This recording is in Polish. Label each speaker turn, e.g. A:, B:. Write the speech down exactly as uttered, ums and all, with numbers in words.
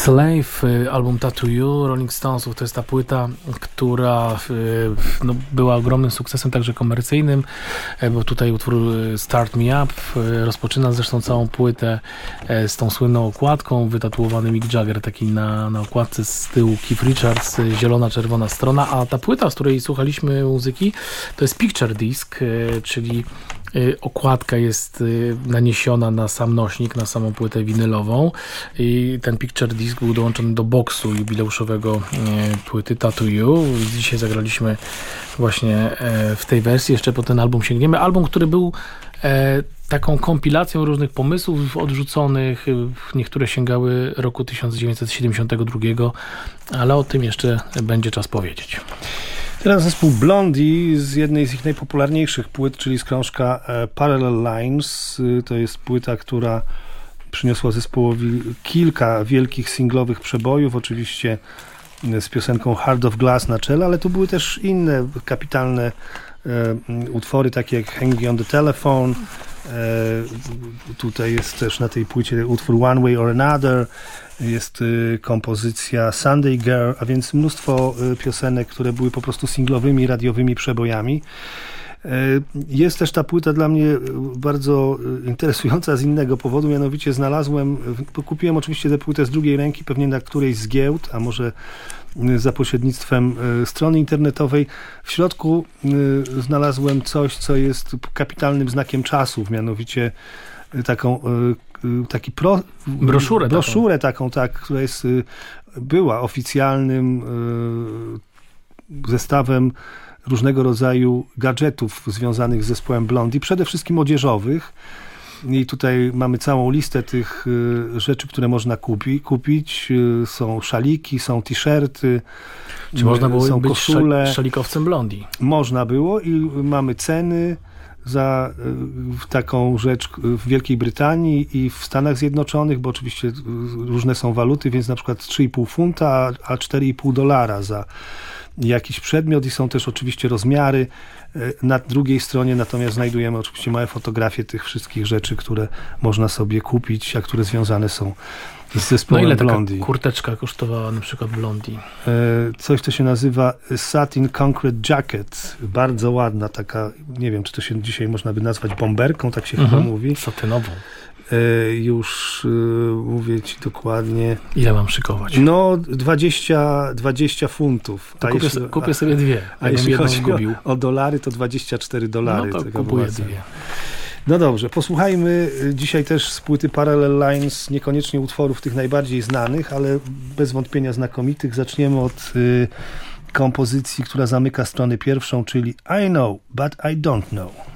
A: Slave, album Tattoo You, Rolling Stonesów, to jest ta płyta, która no, była ogromnym sukcesem, także komercyjnym, bo tutaj utwór Start Me Up rozpoczyna zresztą całą płytę z tą słynną okładką, wytatuowany Mick Jagger taki na, na okładce, z tyłu Keith Richards, zielona, czerwona strona, a ta płyta, z której słuchaliśmy muzyki, to jest Picture Disc, czyli okładka jest naniesiona na sam nośnik, na samą płytę winylową i ten Picture Disc był dołączony do boksu jubileuszowego płyty Tattoo You. Dzisiaj zagraliśmy właśnie w tej wersji, jeszcze po ten album sięgniemy. Album, który był taką kompilacją różnych pomysłów odrzuconych, niektóre sięgały roku tysiąc dziewięćset siedemdziesiątego drugiego, ale o tym jeszcze będzie czas powiedzieć.
B: Teraz zespół Blondie z jednej z ich najpopularniejszych płyt, czyli z krążka Parallel Lines. To jest płyta, która przyniosła zespołowi kilka wielkich singlowych przebojów, oczywiście z piosenką Heart of Glass na czele, ale tu były też inne kapitalne e, utwory, takie jak Hanging on the Telephone. E, tutaj jest też na tej płycie utwór One Way or Another. Jest y, kompozycja Sunday Girl, a więc mnóstwo y, piosenek, które były po prostu singlowymi, radiowymi przebojami. Y, jest też ta płyta dla mnie bardzo y, interesująca z innego powodu, mianowicie znalazłem, y, kupiłem oczywiście tę płytę z drugiej ręki, pewnie na którejś z giełd, a może y, za pośrednictwem y, strony internetowej. W środku y, znalazłem coś, co jest kapitalnym znakiem czasów, mianowicie y, taką y, taki pro,
A: broszurę,
B: broszurę taką. taką, tak, która jest, była oficjalnym y, zestawem różnego rodzaju gadżetów związanych z zespołem Blondie, przede wszystkim odzieżowych. I tutaj mamy całą listę tych y, rzeczy, które można kupi, kupić. Y, są szaliki, są t-shirty,
A: Czy można było
B: są
A: być
B: koszule.
A: Szal, szalikowcem Blondie?
B: Można było i mamy ceny za y, taką rzecz w Wielkiej Brytanii i w Stanach Zjednoczonych, bo oczywiście y, różne są waluty, więc na przykład trzy i pół funta, a cztery i pół dolara za jakiś przedmiot i są też oczywiście rozmiary. Y, na drugiej stronie natomiast znajdujemy oczywiście małe fotografie tych wszystkich rzeczy, które można sobie kupić, a które związane są z zespołem
A: No ile
B: Blondie.
A: taka kurteczka kosztowała na przykład Blondie?
B: Coś, co się nazywa Satin Concrete Jacket. Bardzo ładna taka, nie wiem, czy to się dzisiaj można by nazwać bomberką, tak się mhm. chyba mówi.
A: Satynową.
B: Już mówię ci dokładnie.
A: Ile mam szykować?
B: No dwadzieścia, dwadzieścia funtów.
A: To kupię, jeśli, kupię sobie dwie.
B: A, a jeśli chodzi o, o dolary, to dwadzieścia cztery dolary.
A: No to kupuję dwie.
B: No dobrze, posłuchajmy dzisiaj też z płyty Parallel Lines, niekoniecznie utworów tych najbardziej znanych, ale bez wątpienia znakomitych. Zaczniemy od y, kompozycji, która zamyka stronę pierwszą, czyli I Know, But I Don't Know.